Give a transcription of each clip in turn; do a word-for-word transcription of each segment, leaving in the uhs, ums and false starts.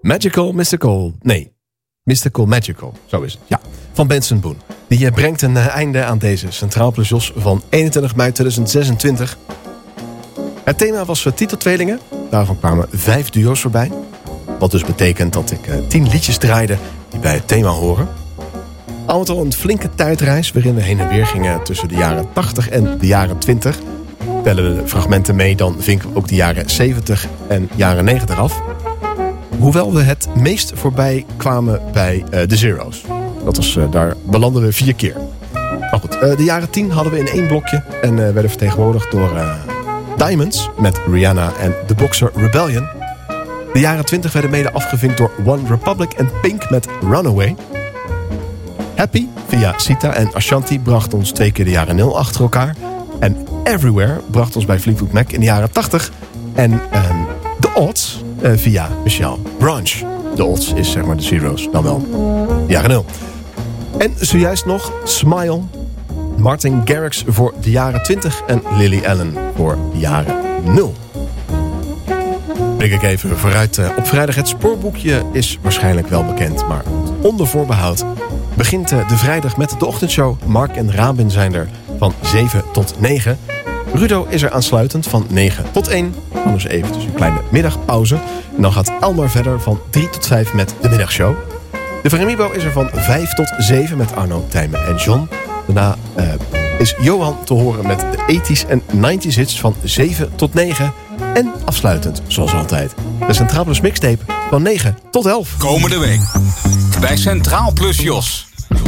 Magical Mystical. Nee, Mystical Magical. Zo is het, ja. Van Benson Boone. Die brengt een einde aan deze Centraal Plus Jos van eenentwintig mei tweeduizend zesentwintig. Het thema was titeltweelingen. Daarvan kwamen vijf duo's voorbij. Wat dus betekent dat ik uh, tien liedjes draaide die bij het thema horen. Al met al een flinke tijdreis waarin we heen en weer gingen tussen de jaren tachtig en de jaren twintig. Tellen we de fragmenten mee, dan vinken we ook de jaren zeventig en jaren negentig af. Hoewel we het meest voorbij kwamen bij uh, de Zero's. Dat was, uh, daar belanden we vier keer. Maar goed, uh, de jaren tien hadden we in één blokje en uh, werden vertegenwoordigd door uh, Diamonds met Rihanna en The Boxer Rebellion. De jaren twintig werden mede afgevinkt door One Republic en Pink met Runaway. Happy via Sita en Ashanti bracht ons twee keer de jaren nul achter elkaar. En Everywhere bracht ons bij Fleetwood Mac in de jaren tachtig. En um, The Odds uh, via Michelle Branch. The Odds is zeg maar de Zero's, dan wel de jaren nul. En zojuist nog Smile, Martin Garrix voor de jaren twintig en Lily Allen voor de jaren nul. Blik ik even vooruit uh, op vrijdag. Het spoorboekje is waarschijnlijk wel bekend, maar onder voorbehoud begint uh, de vrijdag met de ochtendshow. Mark en Rabin zijn er van zeven tot negen. Rudo is er aansluitend van negen tot één. Dan dus even dus een kleine middagpauze. En dan gaat Elmar verder van drie tot vijf met de middagshow. De Veremibo is er van vijf tot zeven met Arno, Tijmen en John. Daarna uh, is Johan te horen met de eighties en nineties hits van zeven tot negen. En afsluitend, zoals altijd, de Centraal Plus mixtape van negen tot elf. Komende week bij Centraal Plus Jos.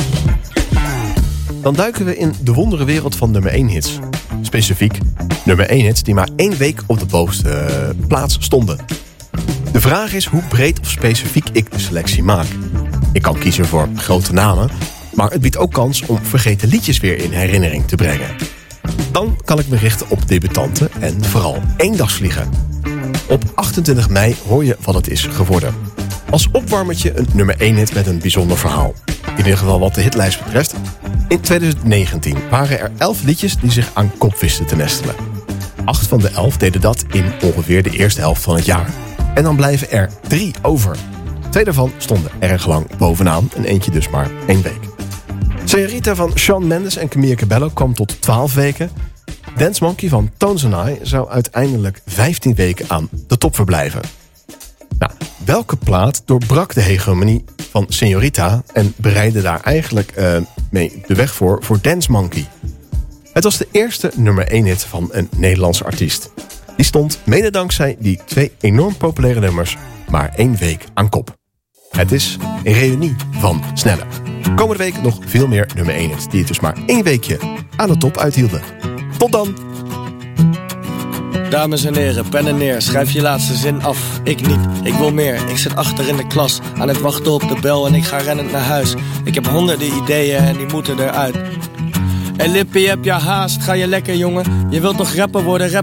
Dan duiken we in de wondere wereld van nummer één hits. Specifiek nummer één hits die maar één week op de bovenste uh, plaats stonden. De vraag is hoe breed of specifiek ik de selectie maak. Ik kan kiezen voor grote namen, maar het biedt ook kans om vergeten liedjes weer in herinnering te brengen. Dan kan ik me richten op debutanten en vooral eendagsvliegen. Op achtentwintig mei hoor je wat het is geworden. Als opwarmertje een nummer één hit met een bijzonder verhaal. In ieder geval wat de hitlijst betreft. In tweeduizend negentien waren er elf liedjes die zich aan kop wisten te nestelen. Acht van de elf deden dat in ongeveer de eerste helft van het jaar. En dan blijven er drie over. Twee daarvan stonden erg lang bovenaan en eentje dus maar één week. Señorita van Shawn Mendes en Camila Cabello kwam tot twaalf weken. Dance Monkey van Tones and I zou uiteindelijk vijftien weken aan de top verblijven. Nou, welke plaat doorbrak de hegemonie van Señorita en bereidde daar eigenlijk uh, mee de weg voor voor Dance Monkey? Het was de eerste nummer één hit van een Nederlandse artiest. Die stond mede dankzij die twee enorm populaire nummers maar één week aan kop. Het is een reunie van Snelle. Komende week nog veel meer nummer één hits die het dus maar één weekje aan de top uithielden. Tot dan! Dames en heren, pennen neer, schrijf je laatste zin af. Ik niet, ik wil meer. Ik zit achter in de klas, aan het wachten op de bel en ik ga rennend naar huis. Ik heb honderden ideeën en die moeten eruit. En Lippie, heb je haast? Ga je lekker, jongen? Je wilt toch rapper worden, rap